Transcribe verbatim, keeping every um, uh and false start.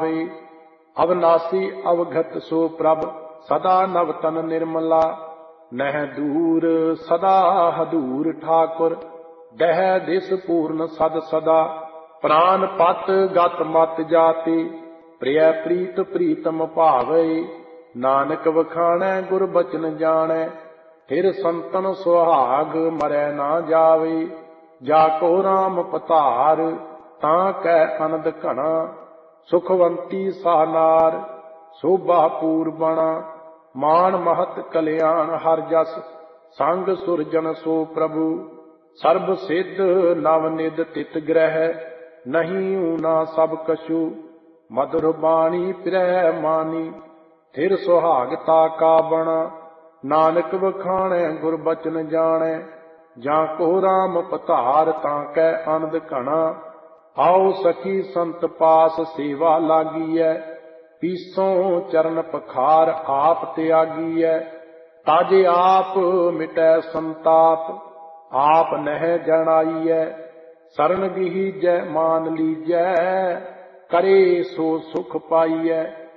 पावे। अविनाशी अवघत सो प्रभ सदा नवतन निर्मला। नह दूर सदा हदूर ठाकुर दह दिस पूर्ण सद सदा। प्राण पत गत मत जाति प्रिय प्रीत प्रीतम भावे। नानक वखाणै गुर बचन जाणै फिर संतन सुहाग मरै ना जावे। जाको राम पतार तां कै अनंद घना। सुखवंती सानार शोभा पूर बणा। मान महत कल्याण हर जस संग सुरजन सो प्रभु। सर्ब सिद्ध नव निध तित ग्रह नहीं ऊना सब कछु। मधुर बाणी फिरह मानी फिर सुहागता का बणा। नानक वखाणै गुर बचन जाणै जाको राम पतार तां कै आनंद घना। आओ सखी संत पास सेवा लागी है पीसों चरण पखार आप त्यागी है। ताजे आप मिटै संताप आप नह जनाई है। शरण गीजै मान लीजै करे सो सुख पाई है।